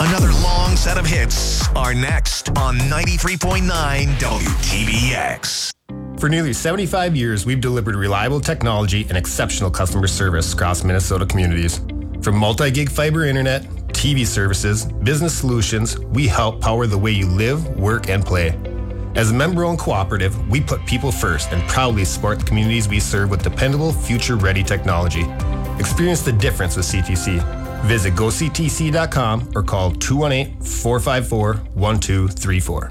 Another long set of hits are next on 93.9 WTBX. For nearly 75 years, we've delivered reliable technology and exceptional customer service across Minnesota communities. From multi-gig fiber internet, TV services, business solutions, we help power the way you live, work, and play. As a member-owned cooperative, we put people first and proudly support the communities we serve with dependable, future-ready technology. Experience the difference with CTC. Visit goctc.com or call 218-454-1234.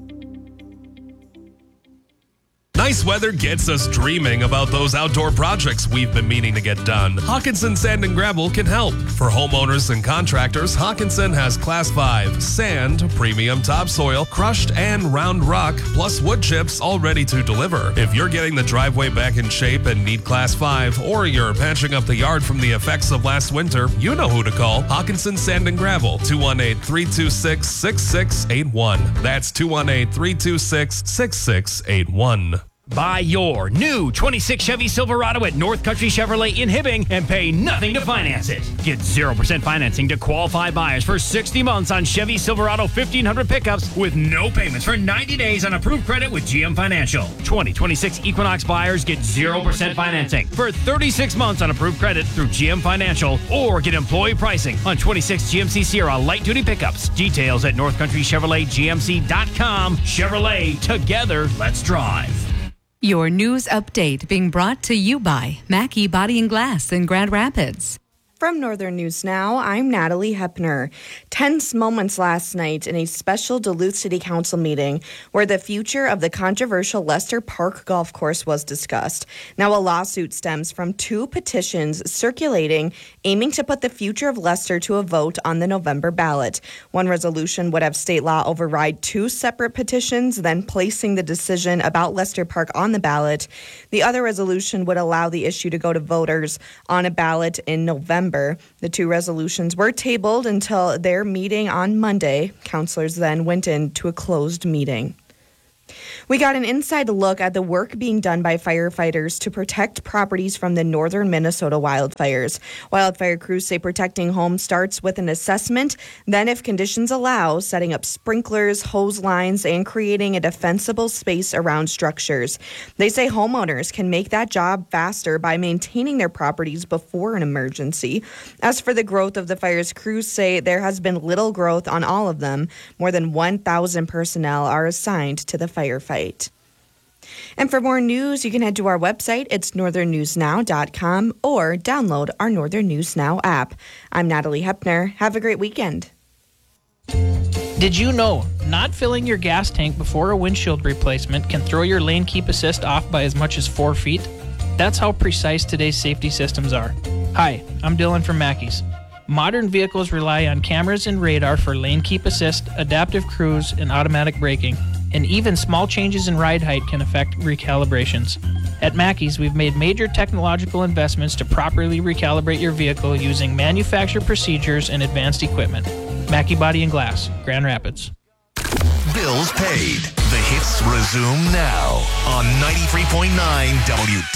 Nice weather gets us dreaming about those outdoor projects we've been meaning to get done. Hawkinson Sand and Gravel can help. For homeowners and contractors, Hawkinson has Class 5 sand, premium topsoil, crushed and round rock, plus wood chips all ready to deliver. If you're getting the driveway back in shape and need Class 5, or you're patching up the yard from the effects of last winter, you know who to call. Hawkinson Sand and Gravel, 218-326-6681. That's 218-326-6681. Buy your new 26 Chevy Silverado at North Country Chevrolet in Hibbing and pay nothing to finance it. Get 0% financing to qualified buyers for 60 months on Chevy Silverado 1500 pickups with no payments for 90 days on approved credit with GM Financial. 2026 Equinox buyers get 0% financing for 36 months on approved credit through GM Financial, or get employee pricing on 26 GMC Sierra light-duty pickups. Details at northcountrychevroletgmc.com. Chevrolet, together, let's drive. Your news update being brought to you by Mackey Body and Glass in Grand Rapids. From Northern News Now, I'm Natalie Hepner. Tense moments last night in a special Duluth City Council meeting where the future of the controversial Lester Park Golf Course was discussed. Now, a lawsuit stems from 2 petitions circulating aiming to put the future of Lester to a vote on the November ballot. One resolution would have state law override 2 separate petitions, then placing the decision about Lester Park on the ballot. The other resolution would allow the issue to go to voters on a ballot in November. The 2 resolutions were tabled until their meeting on Monday. Councilors then went into a closed meeting. We got an inside look at the work being done by firefighters to protect properties from the northern Minnesota wildfires. Wildfire crews say protecting homes starts with an assessment, then, if conditions allow, setting up sprinklers, hose lines, and creating a defensible space around structures. They say homeowners can make that job faster by maintaining their properties before an emergency. As for the growth of the fires, crews say there has been little growth on all of them. More than 1,000 personnel are assigned to the firefight. And for more news, you can head to our website. It's northernnewsnow.com or download our Northern News Now app. I'm Natalie Hepner. Have a great weekend. Did you know not filling your gas tank before a windshield replacement can throw your lane keep assist off by as much as 4 feet? That's how precise today's safety systems are. Hi, I'm Dylan from Mackey's. Modern vehicles rely on cameras and radar for lane keep assist, adaptive cruise, and automatic braking. And even small changes in ride height can affect recalibrations. At Mackey's, we've made major technological investments to properly recalibrate your vehicle using manufactured procedures and advanced equipment. Mackey Body and Glass, Grand Rapids. Bills paid. The hits resume now on 93.9 WTBX.